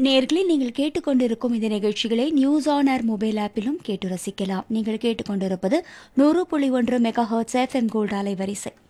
நேர்களே, நீங்கள் கேட்டுக்கொண்டிருக்கும் இந்த நிகழ்ச்சிகளை நியூஸ் ஆன் ஏர் மொபைல் ஆப்பிலும் கேட்டு ரசிக்கலாம். நீங்கள் கேட்டுக்கொண்டிருப்பது 100.1 மெகா ஹெர்ட்ஸ் FM கோல்ட் அலைவரிசை.